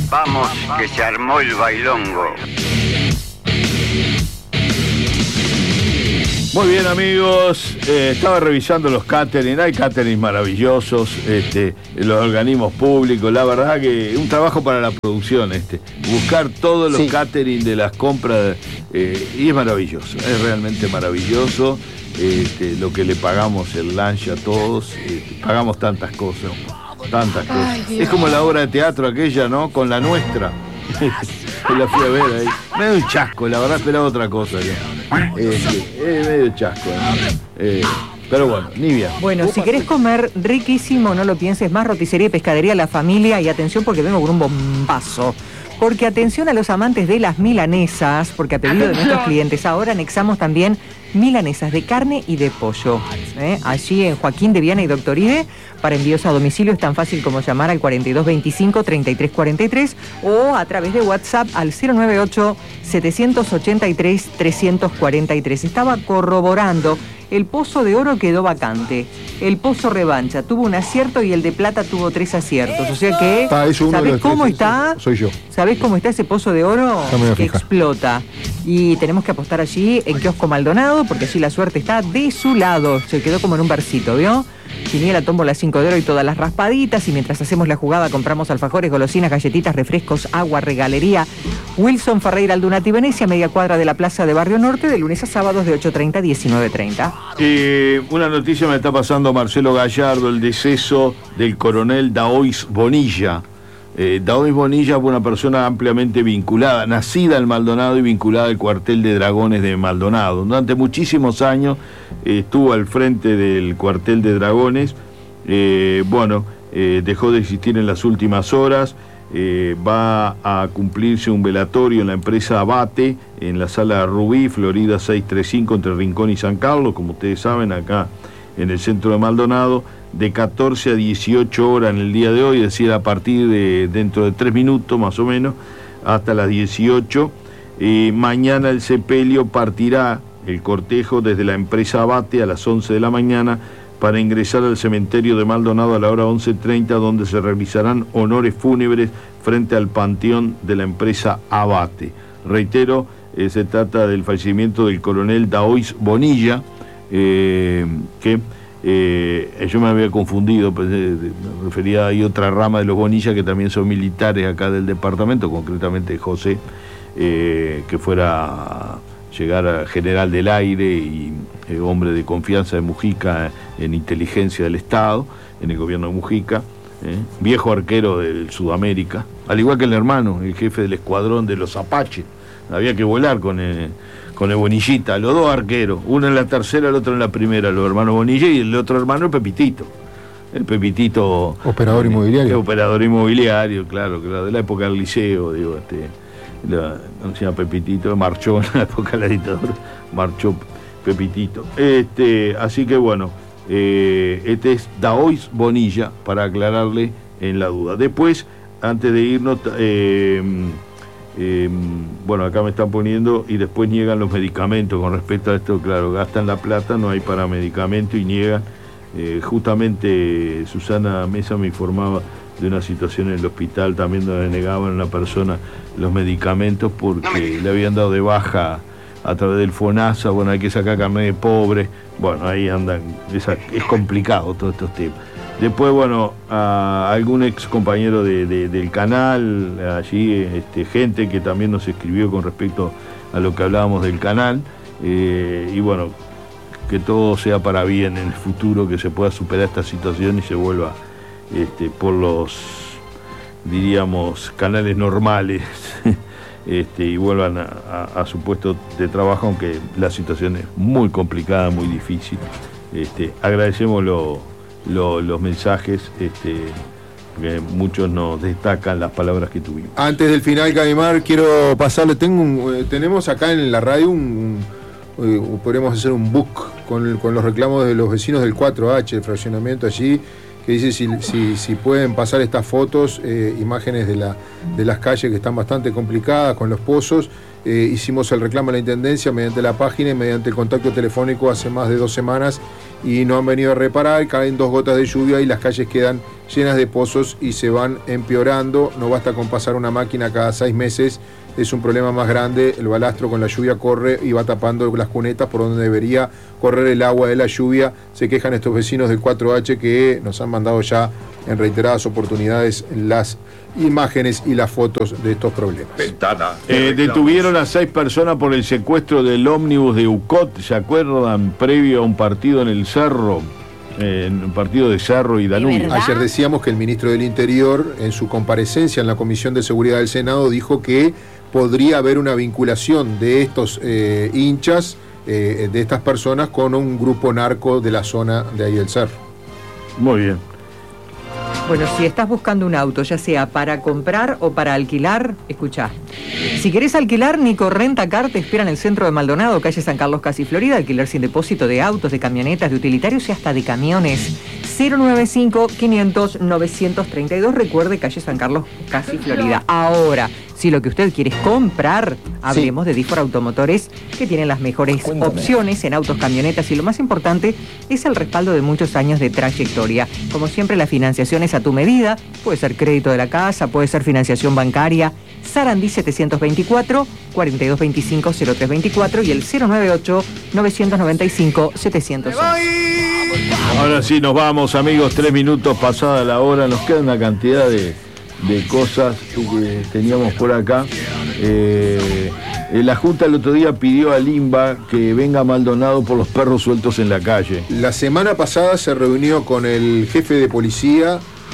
Vamos, que se armó el bailongo. Muy bien, amigos, estaba revisando los catering, hay caterings maravillosos, los organismos públicos, la verdad que un trabajo para la producción, buscar todos los catering de las compras, y es maravilloso, es realmente maravilloso, lo que le pagamos el lunch a todos, pagamos tantas cosas. Es como la obra de teatro aquella, ¿no? Con la nuestra. La fui a ver ahí. Medio un chasco, la verdad esperaba otra cosa. Medio chasco. Pero bueno, Nivia. Bueno, si querés comer riquísimo, no lo pienses más, roticería y pescadería La Familia. Y atención porque vengo con un bombazo. Porque atención a los amantes de las milanesas, porque a pedido de nuestros clientes ahora anexamos también milanesas de carne y de pollo. Allí en Joaquín de Viana y Doctoride, para envíos a domicilio es tan fácil como llamar al 4225-3343 o a través de WhatsApp al 098-783-343. Estaba corroborando. El Pozo de Oro quedó vacante. El Pozo Revancha tuvo un acierto y el de Plata tuvo 3 aciertos. O sea que, ¿sabés cómo está? Soy yo. ¿Sabés cómo está ese Pozo de Oro? Que explota. Y tenemos que apostar allí en Kiosco Maldonado, porque allí la suerte está de su lado. Se quedó como en un barcito, ¿vio? Quiniela, tómbola 5 de oro y todas las raspaditas. Y mientras hacemos la jugada compramos alfajores, golosinas, galletitas, refrescos, agua, regalería. Wilson Ferreira Aldunati Venecia, media cuadra de la Plaza de Barrio Norte, de lunes a sábados de 8:30 a 19:30. Una noticia me está pasando Marcelo Gallardo, el deceso del coronel Daoiz Bonilla. Daoiz Bonilla fue una persona ampliamente vinculada, nacida en Maldonado y vinculada al cuartel de Dragones de Maldonado. Durante muchísimos años estuvo al frente del cuartel de Dragones. Dejó de existir en las últimas horas. Va a cumplirse un velatorio en la empresa Abate, en la sala Rubí, Florida 635, entre Rincón y San Carlos, como ustedes saben, acá en el centro de Maldonado, de 14 a 18 horas en el día de hoy, es decir, a partir de dentro de 3 minutos más o menos, hasta las 18. Mañana el sepelio partirá el cortejo desde la empresa Abate a las 11 de la mañana para ingresar al cementerio de Maldonado a la hora 11:30, donde se realizarán honores fúnebres frente al panteón de la empresa Abate. Reitero, se trata del fallecimiento del coronel Daoiz Bonilla, que yo me había confundido, pues, me refería a otra rama de los Bonilla que también son militares acá del departamento, concretamente José, que fuera a llegar a general del aire y hombre de confianza de Mujica en inteligencia del Estado, en el gobierno de Mujica, viejo arquero del Sudamérica, al igual que el hermano, el jefe del escuadrón de los Apaches. Había que volar con el Bonillita, los dos arqueros, uno en la tercera, el otro en la primera, los hermanos Bonilla, y el otro hermano el Pepitito. El Pepitito... Operador inmobiliario. Operador inmobiliario, claro, de la época del liceo, digo, anunciaba Pepitito, marchó en la época de la dictadura, marchó Pepitito. Así que bueno, este es Daoiz Bonilla, para aclararle en la duda. Después, antes de irnos, acá me están poniendo, y después niegan los medicamentos. Con respecto a esto, claro, gastan la plata, no hay para medicamento y niegan. Justamente Susana Mesa me informaba de una situación en el hospital también donde negaban a una persona los medicamentos porque le habían dado de baja a través del FONASA. Bueno, hay que sacar carnet de pobre. Bueno, ahí andan, es complicado todos estos temas. Después, bueno, a algún ex compañero del canal, allí, gente que también nos escribió con respecto a lo que hablábamos del canal, y bueno, que todo sea para bien en el futuro, que se pueda superar esta situación y se vuelva por los, diríamos, canales normales, y vuelvan a su puesto de trabajo, aunque la situación es muy complicada, muy difícil. Agradecemos los mensajes, que muchos nos destacan las palabras que tuvimos. Antes del final, Caimar, quiero pasarle, tenemos acá en la radio podríamos hacer un book con los reclamos de los vecinos del 4H, el fraccionamiento allí, que dice si pueden pasar estas fotos, imágenes de las calles que están bastante complicadas con los pozos. Hicimos el reclamo a la Intendencia mediante la página y mediante el contacto telefónico hace más de 2 semanas y no han venido a reparar, caen 2 gotas de lluvia y las calles quedan llenas de pozos y se van empeorando. No basta con pasar una máquina cada 6 meses, es un problema más grande. El balastro con la lluvia corre y va tapando las cunetas por donde debería correr el agua de la lluvia. Se quejan estos vecinos del 4H que nos han mandado ya en reiteradas oportunidades las imágenes y las fotos de estos problemas. Detuvieron a 6 personas por el secuestro del ómnibus de UCOT, ¿se acuerdan? Previo a un partido en el Cerro, en un partido de Cerro y Danubio. Ayer decíamos que el ministro del Interior, en su comparecencia en la Comisión de Seguridad del Senado, dijo que podría haber una vinculación de estos hinchas, de estas personas, con un grupo narco de la zona de ahí del Cerro. Muy bien. Bueno, si estás buscando un auto, ya sea para comprar o para alquilar, escuchá. Si querés alquilar, Nico Rentacar te espera en el centro de Maldonado, calle San Carlos, Casi Florida. Alquiler sin depósito de autos, de camionetas, de utilitarios y hasta de camiones. 095-500-932. Recuerde, calle San Carlos, Casi Florida. Ahora, si lo que usted quiere es comprar, hablemos de Difor Automotores, que tienen las mejores opciones en autos, camionetas y lo más importante es el respaldo de muchos años de trayectoria. Como siempre, la financiación es a tu medida, puede ser crédito de la casa, puede ser financiación bancaria. Sarandí 724 4225 0324 y el 098 995 700. Ahora sí, nos vamos, amigos, 3 minutos pasada la hora, nos queda una cantidad de cosas que teníamos por acá. La Junta el otro día pidió al INBA que venga Maldonado por los perros sueltos en la calle. La semana pasada se reunió con el jefe de policía,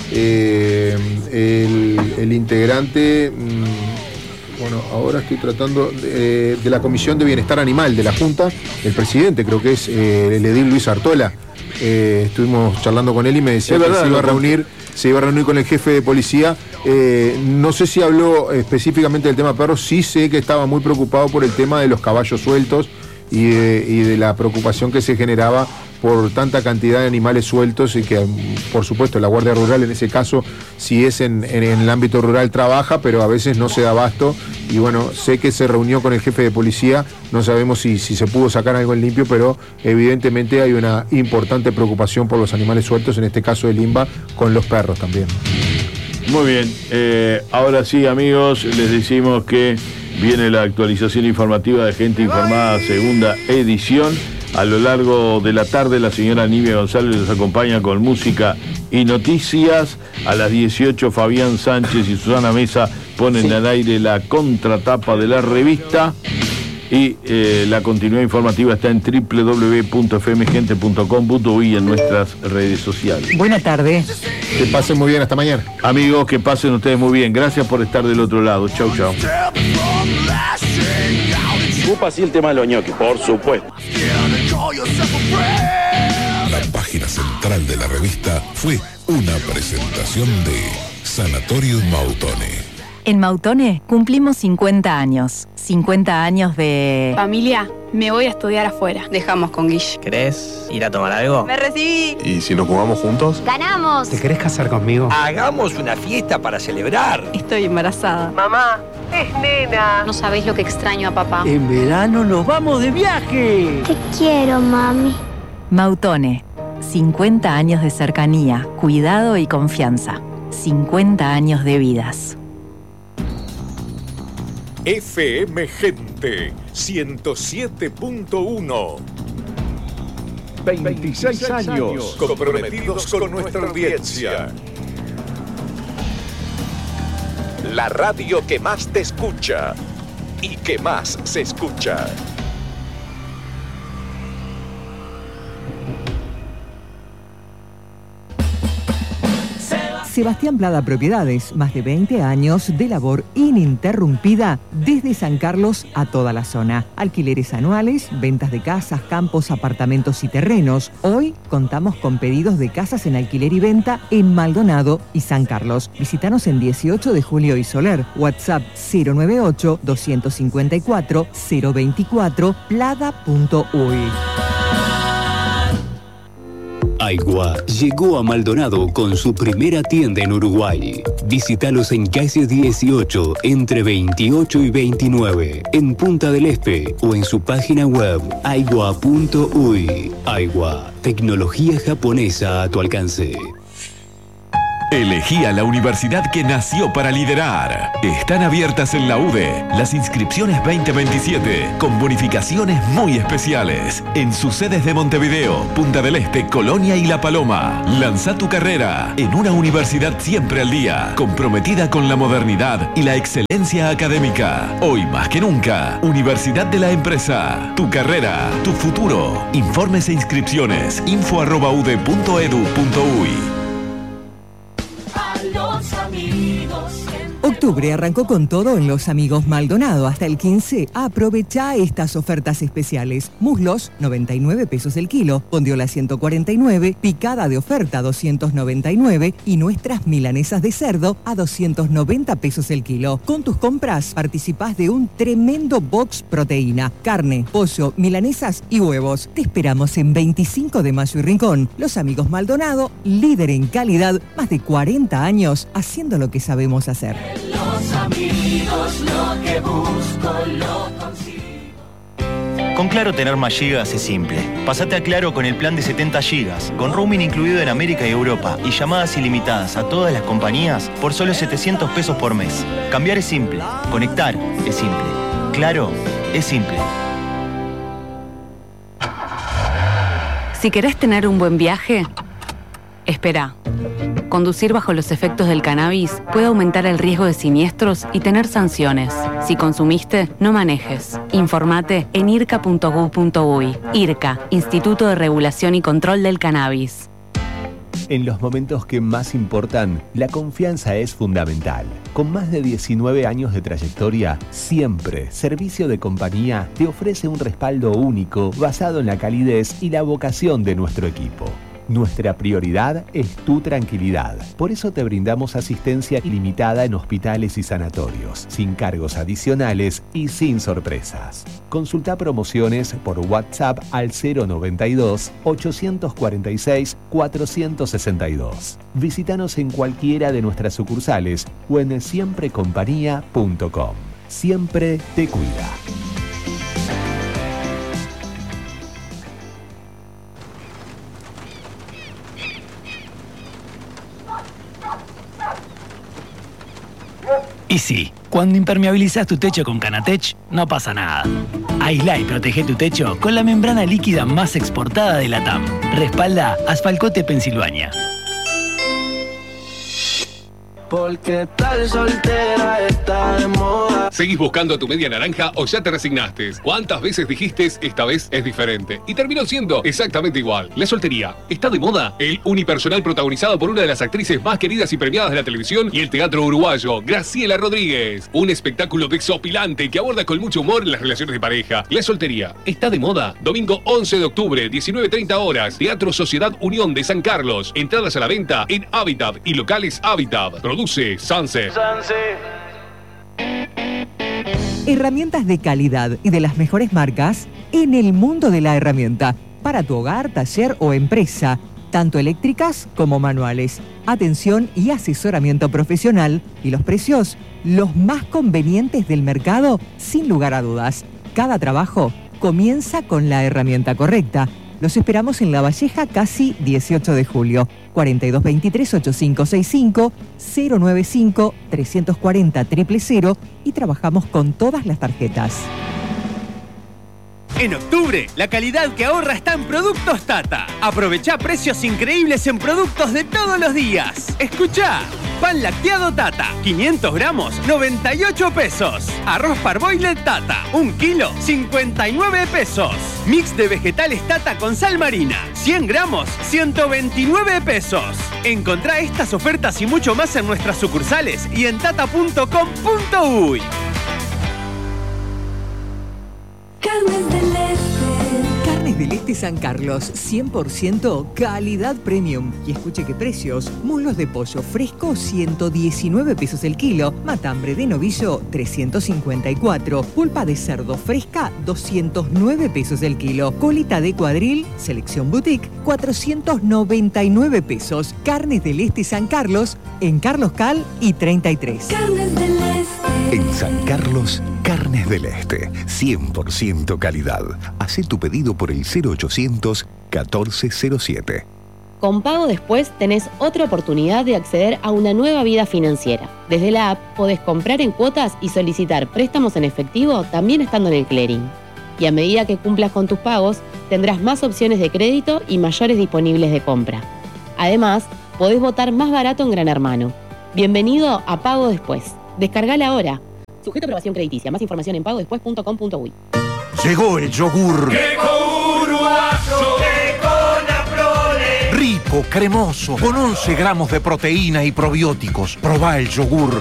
el integrante, bueno, ahora estoy tratando, de la Comisión de Bienestar Animal de la Junta, el presidente, creo que es el edil Luis Artola. Estuvimos charlando con él y me decía que se iba a reunir con el jefe de policía. No sé si habló específicamente del tema perros, sí sé que estaba muy preocupado por el tema de los caballos sueltos y de la preocupación que se generaba por tanta cantidad de animales sueltos y que, por supuesto, la Guardia Rural en ese caso, si es en el ámbito rural, trabaja, pero a veces no se da abasto. Y bueno, sé que se reunió con el jefe de policía, no sabemos si se pudo sacar algo en limpio, pero evidentemente hay una importante preocupación por los animales sueltos, en este caso del INBA, con los perros también. Muy bien, ahora sí, amigos, les decimos que viene la actualización informativa de Gente Informada, segunda edición. A lo largo de la tarde, la señora Nivia González les acompaña con música y noticias. A las 18, Fabián Sánchez y Susana Mesa ponen al aire la contratapa de la revista. Y la continuidad informativa está en www.fmgente.com.uy y en nuestras redes sociales. Buena tarde. Que pasen muy bien, hasta mañana. Amigos, que pasen ustedes muy bien. Gracias por estar del otro lado. Chau, chau. Ocupa así el tema de los ñoquis, por supuesto. La página central de la revista fue una presentación de Sanatorio Mautone. En Mautone cumplimos 50 años. 50 años de... Familia, me voy a estudiar afuera. Dejamos con Guille. ¿Querés ir a tomar algo? ¡Me recibí! ¿Y si nos jugamos juntos? ¡Ganamos! ¿Te querés casar conmigo? Hagamos una fiesta para celebrar. Estoy embarazada. Mamá, es nena. No sabés lo que extraño a papá. En verano nos vamos de viaje. Te quiero, mami. Mautone. 50 años de cercanía, cuidado y confianza. 50 años de vidas. FM Gente 107.1. 26 años comprometidos con nuestra audiencia. La radio que más te escucha y que más se escucha. Sebastián Plada Propiedades, más de 20 años de labor ininterrumpida desde San Carlos a toda la zona. Alquileres anuales, ventas de casas, campos, apartamentos y terrenos. Hoy contamos con pedidos de casas en alquiler y venta en Maldonado y San Carlos. Visítanos en 18 de Julio y Soler. WhatsApp 098-254-024, plada.uy. Aigua llegó a Maldonado con su primera tienda en Uruguay. Visítalos en calle 18, entre 28 y 29, en Punta del Este, o en su página web aigua.uy. Aigua, tecnología japonesa a tu alcance. Elegí a la universidad que nació para liderar. Están abiertas en la UDE las inscripciones 2027 con bonificaciones muy especiales en sus sedes de Montevideo, Punta del Este, Colonia y La Paloma. Lanza tu carrera en una universidad siempre al día, comprometida con la modernidad y la excelencia académica. Hoy más que nunca, Universidad de la Empresa. Tu carrera, tu futuro. Informes e inscripciones info@ude.edu.uy. Octubre arrancó con todo en Los Amigos Maldonado. Hasta el 15, aprovecha estas ofertas especiales. Muslos, 99 pesos el kilo. Bondiola, 149. Picada de oferta, 299. Y nuestras milanesas de cerdo, a 290 pesos el kilo. Con tus compras, participás de un tremendo box proteína. Carne, pollo, milanesas y huevos. Te esperamos en 25 de Mayo y Rincón. Los Amigos Maldonado, líder en calidad, más de 40 años haciendo lo que sabemos hacer. Los amigos, lo que busco, lo consigo. Con Claro tener más gigas es simple. Pásate a Claro con el plan de 70 gigas, con roaming incluido en América y Europa y llamadas ilimitadas a todas las compañías por solo 700 pesos por mes. Cambiar es simple, conectar es simple. Claro es simple. Si querés tener un buen viaje, espera. Conducir bajo los efectos del cannabis puede aumentar el riesgo de siniestros y tener sanciones. Si consumiste, no manejes. Informate en irca.gov.uy. IRCA, Instituto de Regulación y Control del Cannabis. En los momentos que más importan, la confianza es fundamental. Con más de 19 años de trayectoria, siempre Servicio de Compañía te ofrece un respaldo único basado en la calidez y la vocación de nuestro equipo. Nuestra prioridad es tu tranquilidad. Por eso te brindamos asistencia ilimitada en hospitales y sanatorios, sin cargos adicionales y sin sorpresas. Consulta promociones por WhatsApp al 092-846-462. Visítanos en cualquiera de nuestras sucursales o en siemprecompañía.com. Siempre te cuida. Y sí, cuando impermeabilizas tu techo con Canatech, no pasa nada. Aislá y protege tu techo con la membrana líquida más exportada de la TAM. Respalda Asfalcote Pensilvania. Porque tal soltera está de moda. ¿Seguís buscando a tu media naranja o ya te resignaste? ¿Cuántas veces dijiste esta vez es diferente? Y terminó siendo exactamente igual. La soltería está de moda. El unipersonal protagonizado por una de las actrices más queridas y premiadas de la televisión y el teatro uruguayo, Graciela Rodríguez. Un espectáculo desopilante que aborda con mucho humor las relaciones de pareja. La soltería está de moda. Domingo 11 de octubre, 19:30 horas. Teatro Sociedad Unión de San Carlos. Entradas a la venta en Habitat y locales Habitat. Produce Sunset. Herramientas de calidad y de las mejores marcas en el mundo de la herramienta. Para tu hogar, taller o empresa, tanto eléctricas como manuales. Atención y asesoramiento profesional y los precios, los más convenientes del mercado, sin lugar a dudas. Cada trabajo comienza con la herramienta correcta. Los esperamos en La Valleja, casi 18 de julio. 4223-8565, 095-340-000 y trabajamos con todas las tarjetas. En octubre, la calidad que ahorra está en Productos Tata. Aprovecha precios increíbles en productos de todos los días. Escuchá, pan lacteado Tata, 500 gramos, 98 pesos. Arroz parboiled Tata, 1 kilo, 59 pesos. Mix de vegetales Tata con sal marina, 100 gramos, 129 pesos. Encontrá estas ofertas y mucho más en nuestras sucursales y en tata.com.uy. Carnes Carnes del Este San Carlos, 100% calidad premium. Y escuche qué precios. Muslos de pollo fresco, 119 pesos el kilo. Matambre de novillo, 354. Pulpa de cerdo fresca, 209 pesos el kilo. Colita de cuadril, selección boutique, 499 pesos. Carnes del Este San Carlos, en Carlos Cal y 33. Carnes del Este. En San Carlos, Carnes del Este, 100% calidad. Hacé tu pedido por el 0800 1407. Con Pago Después tenés otra oportunidad de acceder a una nueva vida financiera. Desde la app podés comprar en cuotas y solicitar préstamos en efectivo también estando en el clearing. Y a medida que cumplas con tus pagos, tendrás más opciones de crédito y mayores disponibles de compra. Además, podés votar más barato en Gran Hermano. Bienvenido a Pago Después. Descargala ahora. Sujeto a aprobación crediticia. Más información en pagodespues.com.uy. Llegó el yogur. Queco uruguayo, Queco Naprole. Rico, cremoso, con 11 gramos de proteína y probióticos. Probá el yogur